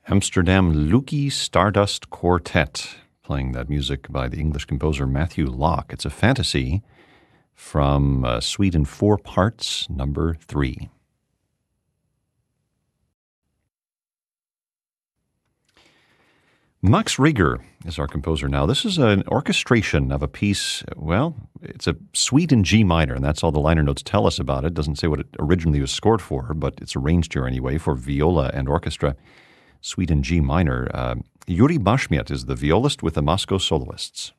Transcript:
Amsterdam Lukey Stardust Quartet, playing that music by the English composer Matthew Locke. It's a fantasy from Suite in 4 Parts, number 3. Max Reger is our composer now. This is an orchestration of a piece, well, it's a suite in G minor, and that's all the liner notes tell us about it. It doesn't say what it originally was scored for, but it's arranged here anyway for viola and orchestra. Suite in G minor. Yuri Bashmiat is the violist with the Moscow Soloists.